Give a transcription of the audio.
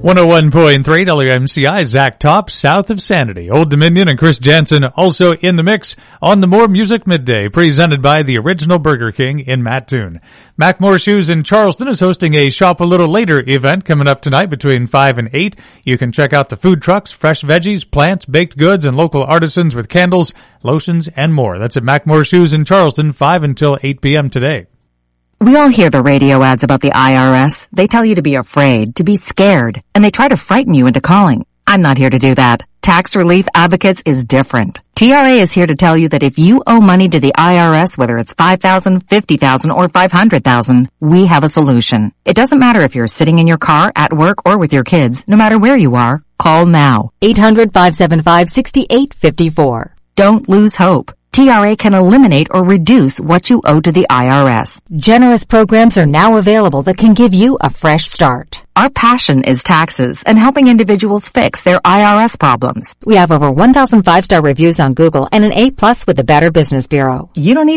101.3 WMCI, Zach Top, south of Sanity. Old Dominion and Chris Jansen also in the mix on the More Music Midday, presented by the Original Burger King in Mattoon. Mackmore Shoes in Charleston is hosting a Shop a Little Later event coming up tonight between 5 and 8. You can check out the food trucks, fresh veggies, plants, baked goods, and local artisans with candles, lotions, and more. That's at Mackmore Shoes in Charleston, 5 until 8 p.m. today. We all hear the radio ads about the IRS. They tell you to be afraid, to be scared, and they try to frighten you into calling. I'm not here to do that. Tax Relief Advocates is different. TRA is here to tell you that if you owe money to the IRS, whether it's $5,000, $50,000, or $500,000, we have a solution. It doesn't matter if you're sitting in your car, at work, or with your kids. No matter where you are, call now. 800-575-6854. Don't lose hope. TRA can eliminate or reduce what you owe to the IRS. Generous programs are now available that can give you a fresh start. Our passion is taxes and helping individuals fix their IRS problems. We have over 1,000 5-star reviews on Google and an A+ with the Better Business Bureau. You don't need